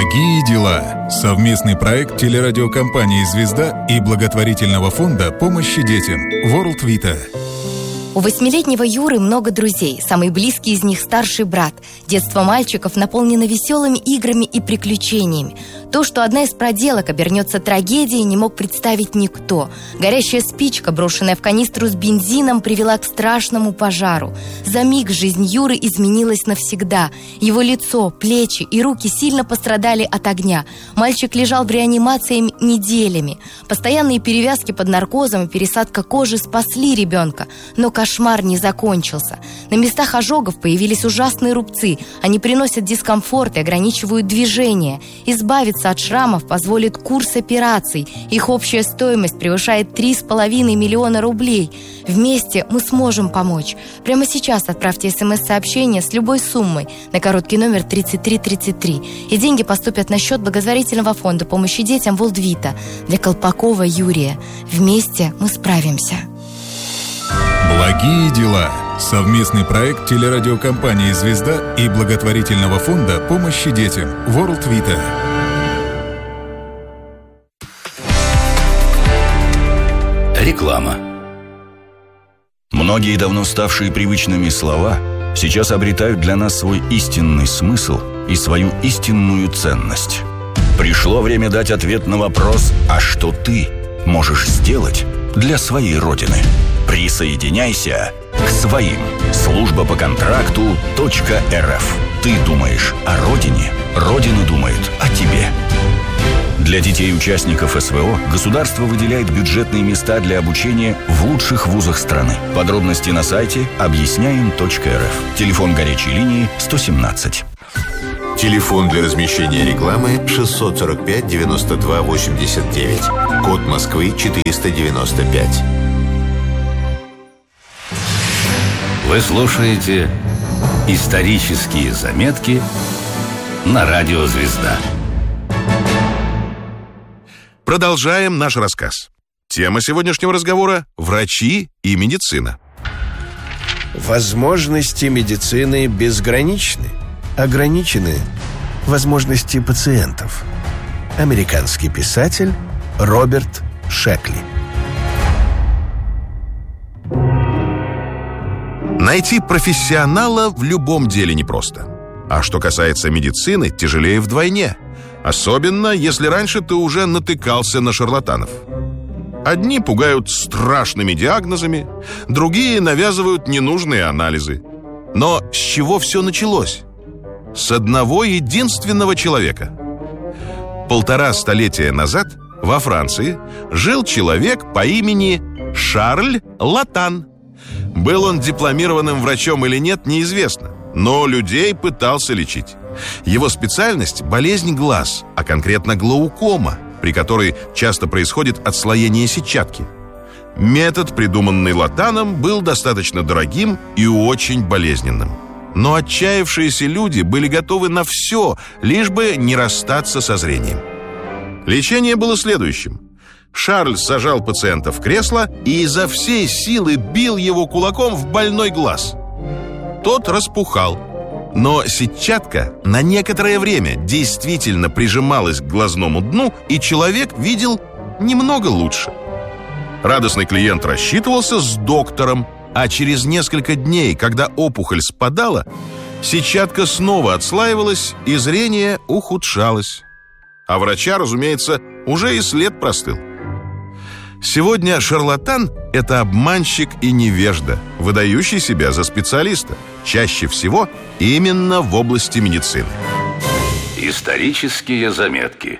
Благие дела. Совместный проект телерадиокомпании «Звезда» и благотворительного фонда помощи детям World Vita. У 8-летнего Юры много друзей. Самый близкий из них – старший брат. Детство мальчиков наполнено веселыми играми и приключениями. То, что одна из проделок обернется трагедией, не мог представить никто. Горящая спичка, брошенная в канистру с бензином, привела к страшному пожару. За миг жизнь Юры изменилась навсегда. Его лицо, плечи и руки сильно пострадали от огня. Мальчик лежал в реанимации неделями. Постоянные перевязки под наркозом и пересадка кожи спасли ребенка. Но кошмар не закончился. На местах ожогов появились ужасные рубцы. Они приносят дискомфорт и ограничивают движение. Избавиться от шрамов позволит курс операций. Их общая стоимость превышает 3,5 миллиона рублей. Вместе мы сможем помочь. Прямо сейчас отправьте СМС-сообщение с любой суммой на короткий номер 3333. И деньги поступят на счет благотворительного фонда помощи детям World Vita для Колпакова Юрия. Вместе мы справимся. Благие дела. Совместный проект телерадиокомпании «Звезда» и благотворительного фонда помощи детям World Vita. Реклама. Многие давно ставшие привычными слова сейчас обретают для нас свой истинный смысл и свою истинную ценность. Пришло время дать ответ на вопрос: а что ты можешь сделать для своей Родины? Присоединяйся к своим. Служба по контракту .рф. Ты думаешь о Родине, Родина думает о тебе. Для детей-участников СВО государство выделяет бюджетные места для обучения в лучших вузах страны. Подробности на сайте объясняем.рф. Телефон горячей линии 117. Телефон для размещения рекламы 645 92 89. Код Москвы 495. Вы слушаете «Исторические заметки» на радио «Звезда». Продолжаем наш рассказ. Тема сегодняшнего разговора – врачи и медицина. Возможности медицины безграничны. Ограничены возможности пациентов. Американский писатель Роберт Шекли. Найти профессионала в любом деле непросто. А что касается медицины, тяжелее вдвойне. Особенно, если раньше ты уже натыкался на шарлатанов. Одни пугают страшными диагнозами, другие навязывают ненужные анализы. Но с чего все началось? С одного единственного человека. 1,5 столетия назад во Франции жил человек по имени Шарль Латан. Был он дипломированным врачом или нет, неизвестно, но людей пытался лечить. Его специальность – болезнь глаз, а конкретно глаукома, при которой часто происходит отслоение сетчатки. Метод, придуманный Латаном, был достаточно дорогим и очень болезненным. Но отчаявшиеся люди были готовы на все, лишь бы не расстаться со зрением. Лечение было следующим. Шарль сажал пациента в кресло и изо всей силы бил его кулаком в больной глаз. Тот распухал, но сетчатка на некоторое время действительно прижималась к глазному дну, и человек видел немного лучше. Радостный клиент рассчитывался с доктором, а через несколько дней, когда опухоль спадала, сетчатка снова отслаивалась, и зрение ухудшалось. А врача, разумеется, уже и след простыл. Сегодня шарлатан – это обманщик и невежда, выдающий себя за специалиста, чаще всего именно в области медицины. Исторические заметки.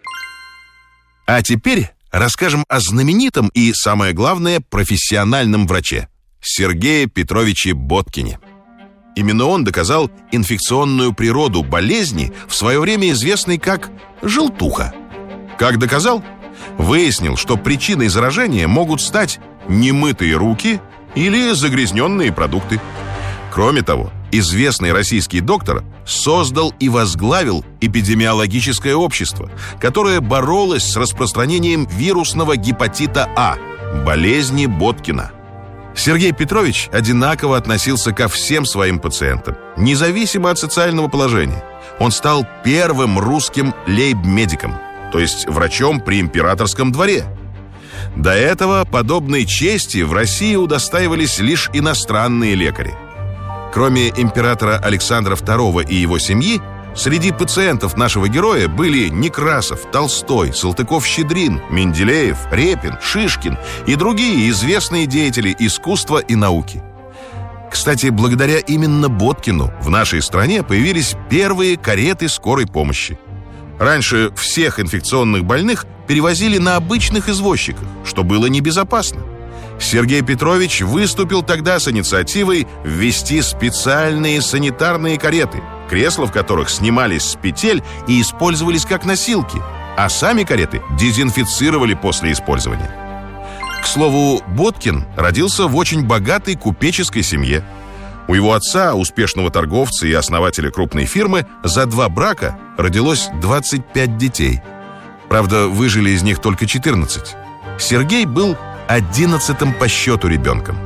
А теперь расскажем о знаменитом и, самое главное, профессиональном враче – Сергее Петровиче Боткине. Именно он доказал инфекционную природу болезни, в свое время известной как желтуха. Как доказал? Выяснил, что причиной заражения могут стать немытые руки или загрязненные продукты. Кроме того, известный российский доктор создал и возглавил эпидемиологическое общество, которое боролось с распространением вирусного гепатита А, болезни Боткина. Сергей Петрович одинаково относился ко всем своим пациентам, независимо от социального положения. Он стал первым русским лейб-медиком, то есть врачом при императорском дворе. До этого подобной чести в России удостаивались лишь иностранные лекари. Кроме императора Александра II и его семьи, среди пациентов нашего героя были Некрасов, Толстой, Салтыков-Щедрин, Менделеев, Репин, Шишкин и другие известные деятели искусства и науки. Кстати, благодаря именно Боткину в нашей стране появились первые кареты скорой помощи. Раньше всех инфекционных больных перевозили на обычных извозчиках, что было небезопасно. Сергей Петрович выступил тогда с инициативой ввести специальные санитарные кареты, кресла в которых снимались с петель и использовались как носилки, а сами кареты дезинфицировали после использования. К слову, Боткин родился в очень богатой купеческой семье. У его отца, успешного торговца и основателя крупной фирмы, за 2 брака родилось 25 детей. Правда, выжили из них только 14. Сергей был 11-м по счету ребенком.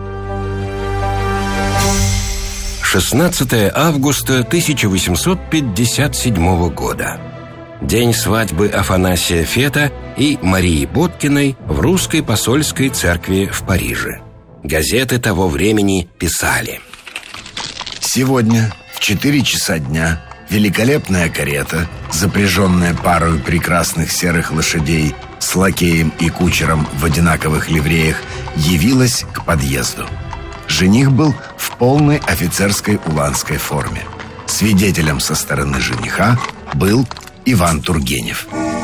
16 августа 1857 года. День свадьбы Афанасия Фета и Марии Боткиной в русской посольской церкви в Париже. Газеты того времени писали: «Сегодня в 4 часа дня великолепная карета, запряженная парой прекрасных серых лошадей с лакеем и кучером в одинаковых ливреях, явилась к подъезду. Жених был в полной офицерской уланской форме. Свидетелем со стороны жениха был Иван Тургенев».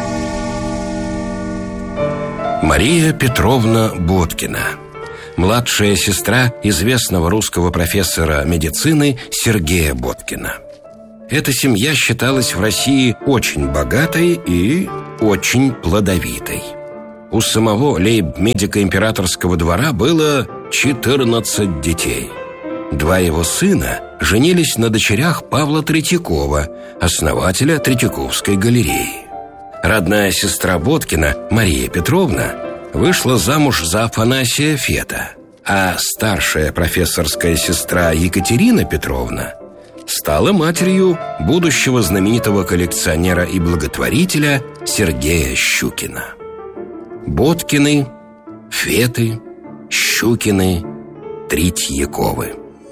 Мария Петровна Боткина, младшая сестра известного русского профессора медицины Сергея Боткина. Эта семья считалась в России очень богатой и очень плодовитой. У самого лейб-медика императорского двора было 14 детей. 2 его сына женились на дочерях Павла Третьякова, основателя Третьяковской галереи. Родная сестра Боткина, Мария Петровна, вышла замуж за Афанасия Фета, а старшая профессорская сестра Екатерина Петровна стала матерью будущего знаменитого коллекционера и благотворителя Сергея Щукина. Боткины, Феты, Щукины, Третьяковы.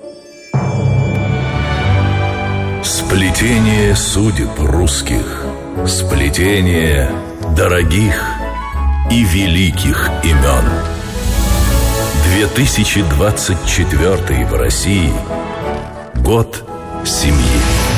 Сплетение судеб русских, сплетение дорогих и великих имен. 2024 в России – год семьи.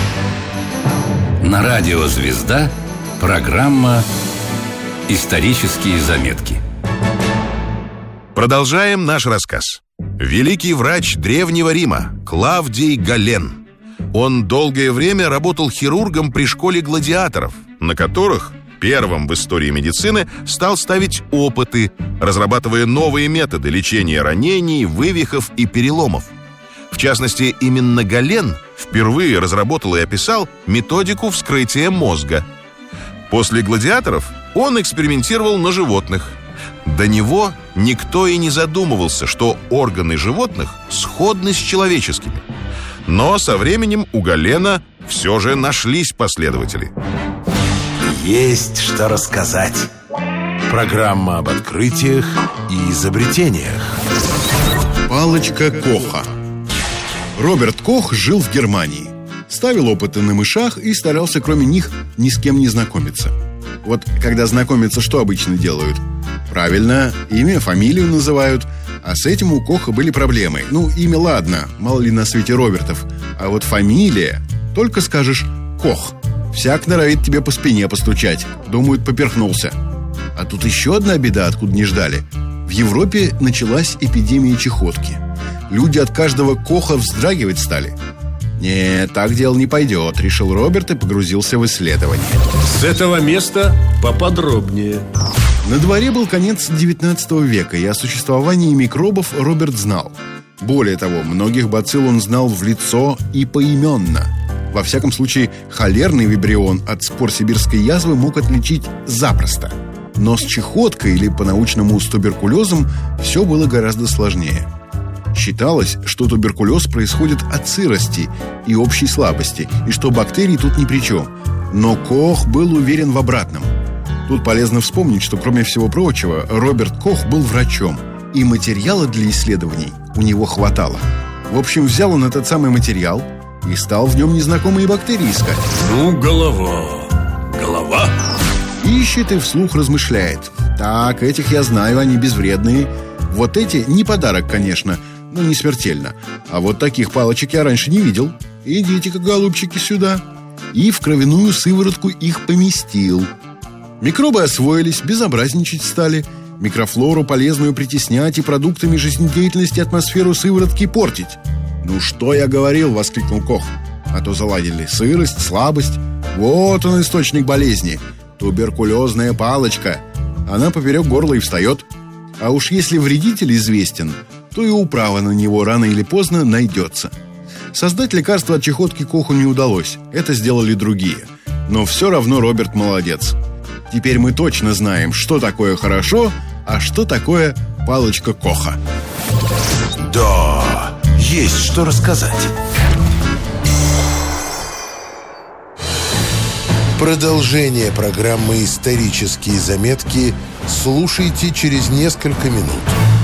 На радио «Звезда» программа «Исторические заметки». Продолжаем наш рассказ. Великий врач Древнего Рима Клавдий Гален. Он долгое время работал хирургом при школе гладиаторов, на которых первым в истории медицины стал ставить опыты, разрабатывая новые методы лечения ранений, вывихов и переломов. В частности, именно Гален впервые разработал и описал методику вскрытия мозга. После гладиаторов он экспериментировал на животных. До него никто и не задумывался, что органы животных сходны с человеческими. Но со временем у Галена все же нашлись последователи. Есть что рассказать. Программа об открытиях и изобретениях. Палочка Коха. Роберт Кох жил в Германии. Ставил опыты на мышах и старался кроме них ни с кем не знакомиться. Вот когда знакомятся, что обычно делают? Правильно, имя, фамилию называют. А с этим у Коха были проблемы. Ну, имя ладно, мало ли на свете Робертов. А вот фамилия, только скажешь «Кох», всяк норовит тебе по спине постучать. Думают, поперхнулся. А тут еще одна беда, откуда не ждали. В Европе началась эпидемия чехотки. Люди от каждого Коха вздрагивать стали. «Нет, так дело не пойдет», — решил Роберт и погрузился в исследование. С этого места поподробнее. На дворе был конец XIX века, и о существовании микробов Роберт знал. Более того, многих бацилл он знал в лицо и поименно. Во всяком случае, холерный вибрион от спор сибирской язвы мог отличить запросто. Но с чехоткой, или по-научному с туберкулезом, все было гораздо сложнее. Считалось, что туберкулез происходит от сырости и общей слабости, и что бактерии тут ни при чем. Но Кох был уверен в обратном. Тут полезно вспомнить, что, кроме всего прочего, Роберт Кох был врачом, и материала для исследований у него хватало. В общем, взял он этот самый материал и стал в нем незнакомые бактерии искать. Ну, голова. Ищет и вслух размышляет. Так, этих я знаю, они безвредные. Вот эти не подарок, конечно, но не смертельно. А вот таких палочек я раньше не видел. Идите-ка, голубчики, сюда. И в кровяную сыворотку их поместил. Микробы освоились, безобразничать стали, микрофлору полезную притеснять и продуктами жизнедеятельности атмосферу сыворотки портить. «Ну что я говорил?» — воскликнул Кох. «А то заладили сырость, слабость. Вот он, источник болезни. Туберкулезная палочка. Она поперек горла и встает. А уж если вредитель известен, то и управа на него рано или поздно найдется». Создать лекарство от чехотки Коху не удалось. Это сделали другие. Но все равно Роберт молодец. Теперь мы точно знаем, что такое хорошо, а что такое палочка Коха. Да, есть что рассказать. Продолжение программы «Исторические заметки» слушайте через несколько минут.